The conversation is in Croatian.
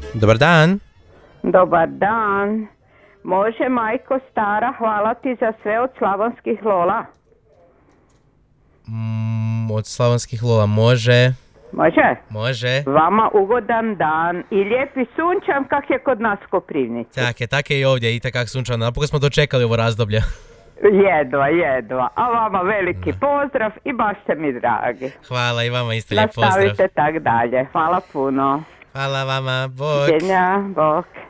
Dobar dan. Dobar dan. Može, majko stara, hvala ti za sve od slavonskih lola. Od slavonskih lola može. Može? Može. Vama ugodan dan i lijepi sunčan kak je kod nas u Koprivnici. Tak je i ovdje i takak sunčano. Napokon smo dočekali ovo razdoblje. Jedva. A vama veliki pozdrav i baš ste mi dragi. Hvala i vama isto lijep pozdrav. Nastavite tak dalje. Hvala puno. Hvala vama, bok. Bok.